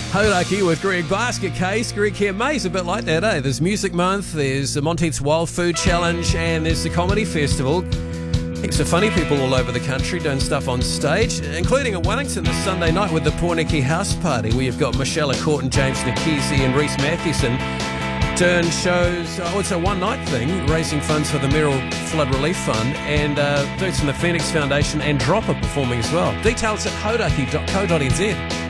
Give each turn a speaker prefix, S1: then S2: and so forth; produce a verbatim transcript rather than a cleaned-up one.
S1: Hodaki with Greg Basket Case. Greg here. May's a bit like that, eh? There's Music Month, there's the Monteith's Wild Food Challenge, and there's the Comedy Festival. Heaps of funny people all over the country doing stuff on stage, including at Wellington this Sunday night with the Porniki House Party, where you've got Michelle Court and James Nikisi and Reese Mathewson doing shows. Oh, it's a one-night thing, raising funds for the Merrill Flood Relief Fund, and uh, dudes from the Phoenix Foundation and Dropper performing as well. Details at hodaki dot co dot n z.